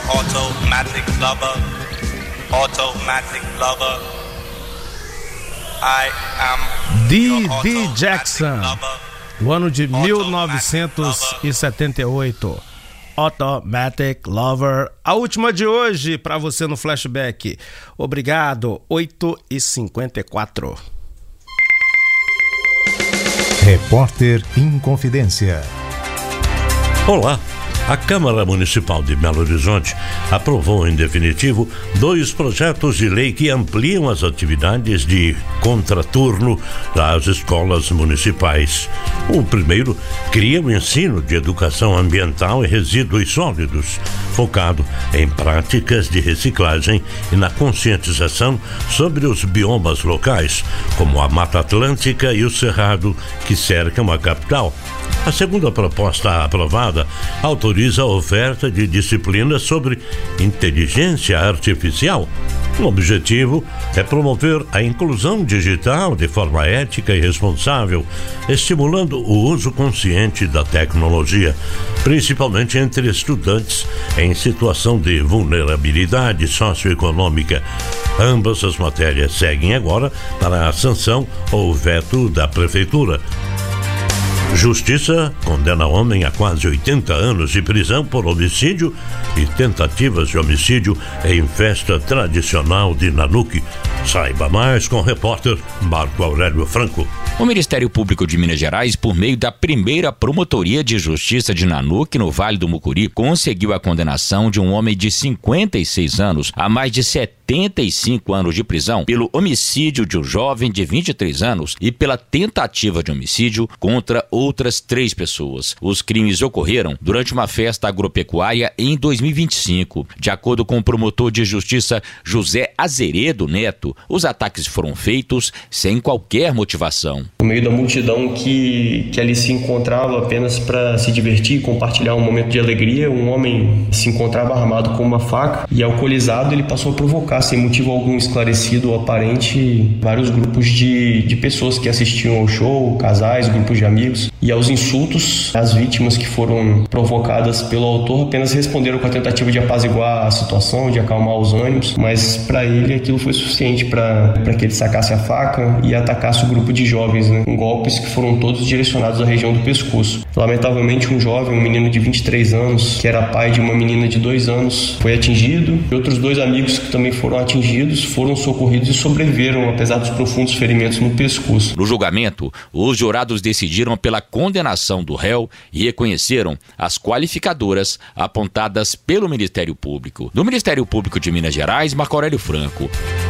Automatic lover, automatic lover. I am D.D. Jackson, o ano de 1978. Automatic Lover, a última de hoje para você no Flashback. Obrigado, 8h54. Repórter em Confidência. Olá. A Câmara Municipal de Belo Horizonte aprovou em definitivo 2 projetos de lei que ampliam as atividades de contraturno das escolas municipais. O primeiro cria o ensino de educação ambiental e resíduos sólidos, focado em práticas de reciclagem e na conscientização sobre os biomas locais, como a Mata Atlântica e o Cerrado que cercam a capital. A segunda proposta aprovada autoriza a oferta de disciplinas sobre inteligência artificial. O objetivo é promover a inclusão digital de forma ética e responsável, estimulando o uso consciente da tecnologia, principalmente entre estudantes em situação de vulnerabilidade socioeconômica. Ambas as matérias seguem agora para a sanção ou veto da Prefeitura. Justiça condena homem a quase 80 anos de prisão por homicídio e tentativas de homicídio em festa tradicional de Nanuque. Saiba mais com o repórter Marco Aurélio Franco. O Ministério Público de Minas Gerais, por meio da primeira Promotoria de Justiça de Nanuque, no Vale do Mucuri, conseguiu a condenação de um homem de 56 anos a mais de 75 anos de prisão pelo homicídio de um jovem de 23 anos e pela tentativa de homicídio contra outras 3 pessoas. Os crimes ocorreram durante uma festa agropecuária em 2025. De acordo com o promotor de justiça José Azeredo Neto, os ataques foram feitos sem qualquer motivação. No meio da multidão que ali se encontrava apenas para se divertir, compartilhar um momento de alegria, um homem se encontrava armado com uma faca e, alcoolizado, ele passou a provocar, sem motivo algum esclarecido ou aparente, vários grupos de pessoas que assistiam ao show, casais, grupos de amigos. E aos insultos, as vítimas que foram provocadas pelo autor apenas responderam com a tentativa de apaziguar a situação, de acalmar os ânimos, mas para ele aquilo foi suficiente para que ele sacasse a faca e atacasse o grupo de jovens, com golpes que foram todos direcionados à região do pescoço. Lamentavelmente, um jovem, um menino de 23 anos, que era pai de uma menina de 2 anos, foi atingido, e outros 2 amigos que também foram atingidos foram socorridos e sobreviveram, apesar dos profundos ferimentos no pescoço. No julgamento, os jurados decidiram pela condenação do réu e reconheceram as qualificadoras apontadas pelo Ministério Público. Do Ministério Público de Minas Gerais, Marco Aurélio Franco.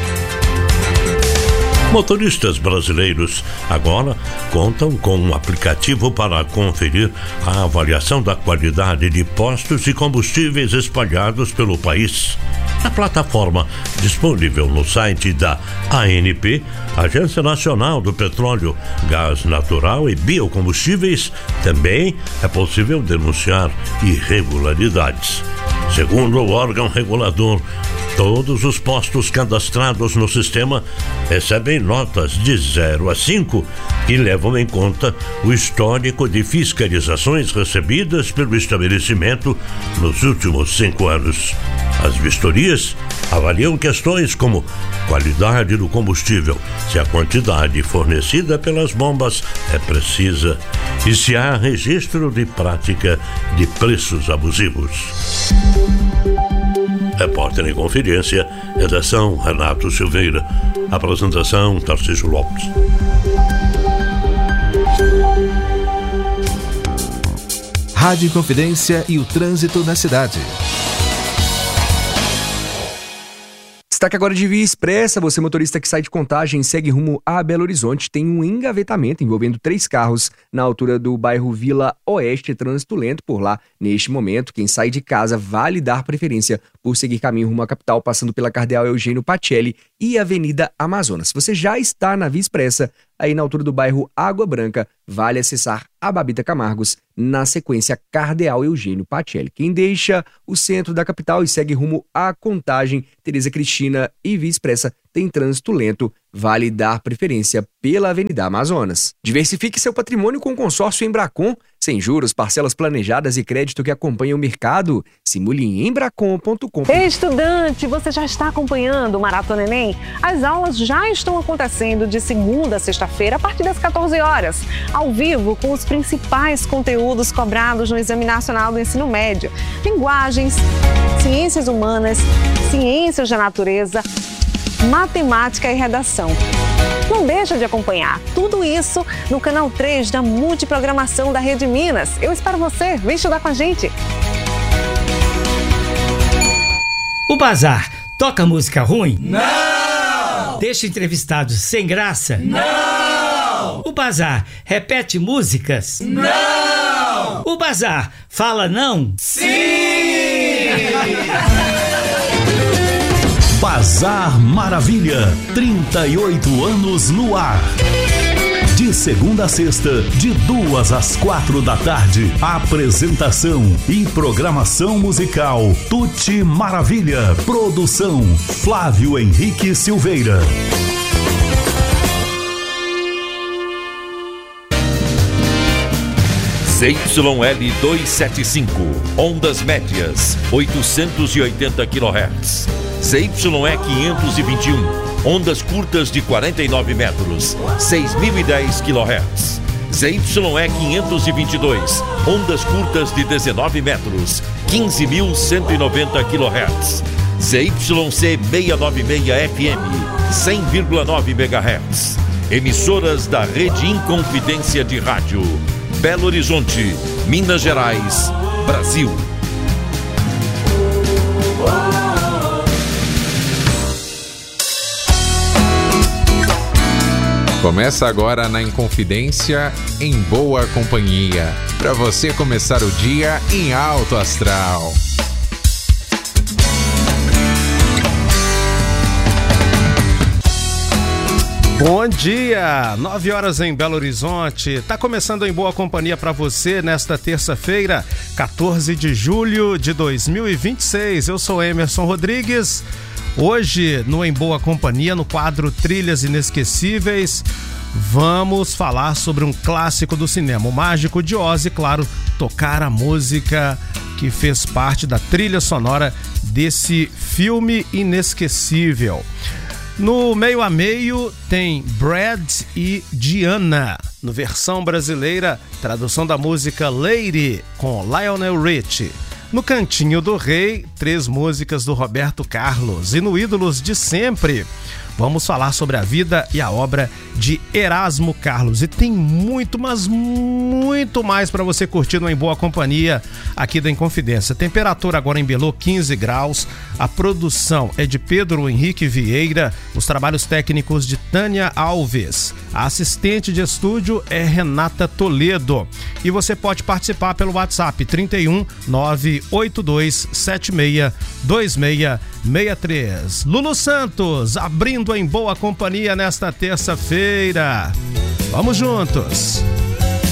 Motoristas brasileiros agora contam com um aplicativo para conferir a avaliação da qualidade de postos e combustíveis espalhados pelo país. A plataforma, disponível no site da ANP, Agência Nacional do Petróleo, Gás Natural e Biocombustíveis, também é possível denunciar irregularidades. Segundo o órgão regulador, todos os postos cadastrados no sistema recebem notas de 0 a 5 que levam em conta o histórico de fiscalizações recebidas pelo estabelecimento nos últimos 5 anos. As vistorias avaliam questões como qualidade do combustível, se a quantidade fornecida pelas bombas é precisa e se há registro de prática de preços abusivos. Repórter em Confidência, redação Renato Silveira, apresentação Tarcísio Lopes. Rádio Confidência e o trânsito na cidade. Destaque agora de Via Expressa. Você, motorista que sai de Contagem e segue rumo a Belo Horizonte, tem um engavetamento envolvendo 3 carros na altura do bairro Vila Oeste. Trânsito lento por lá neste momento. Quem sai de casa vale dar preferência por seguir caminho rumo à capital, passando pela Cardeal Eugênio Pacelli e Avenida Amazonas. Se você já está na Via Expressa, aí na altura do bairro Água Branca, vale acessar a Babita Camargos, na sequência Cardeal Eugênio Pacelli. Quem deixa o centro da capital e segue rumo à Contagem, Tereza Cristina e Via Expressa, tem trânsito lento, vale dar preferência pela Avenida Amazonas. Diversifique seu patrimônio com o consórcio Embracon, sem juros, parcelas planejadas e crédito que acompanha o mercado. Simule em embracon.com. Estudante, você já está acompanhando o Maratona Enem? As aulas já estão acontecendo de segunda a sexta-feira, a partir das 14 horas, ao vivo, com os principais conteúdos cobrados no Exame Nacional do Ensino Médio: linguagens, ciências humanas, ciências da natureza, matemática e redação. Não deixa de acompanhar tudo isso no canal 3 da Multiprogramação da Rede Minas. Eu espero você, vem estudar com a gente. O Bazar toca música ruim? Não! Deixa entrevistados sem graça? Não! O Bazar repete músicas? Não! O Bazar fala não? Sim! Bazar Maravilha, 38 anos no ar. De segunda a sexta, de 2 às 4 da tarde. Apresentação e programação musical Tuti Maravilha. Produção Flávio Henrique Silveira. ZYL 275, ondas médias, 880 kHz. ZYE 521, ondas curtas de 49 metros, 6.010 kHz. ZYE 522, ondas curtas de 19 metros, 15.190 kHz. ZYC 696 FM, 100,9 MHz. Emissoras da Rede Inconfidência de Rádio. Belo Horizonte, Minas Gerais, Brasil. Começa agora na Inconfidência, em boa companhia, para você começar o dia em alto astral. Bom dia, 9 horas em Belo Horizonte. Tá começando Em Boa Companhia para você nesta terça-feira, 14 de julho de 2026. Eu sou Emerson Rodrigues. Hoje, no Em Boa Companhia, no quadro Trilhas Inesquecíveis, vamos falar sobre um clássico do cinema, O Mágico de Oz, e, claro, tocar a música que fez parte da trilha sonora desse filme inesquecível. No meio a meio tem Brad e Diana, no versão brasileira, tradução da música Lady, com Lionel Richie. No Cantinho do Rei, 3 músicas do Roberto Carlos. E no Ídolos de Sempre, vamos falar sobre a vida e a obra de Erasmo Carlos. E tem muito, mas muito mais para você curtir no Em Boa Companhia aqui da Inconfidência. Temperatura agora em Belo, 15 graus. A produção é de Pedro Henrique Vieira. Os trabalhos técnicos de Tânia Alves. A assistente de estúdio é Renata Toledo. E você pode participar pelo WhatsApp 31 982 76 2663. Lulu Santos abrindo Em Boa Companhia nesta terça-feira. Vamos juntos!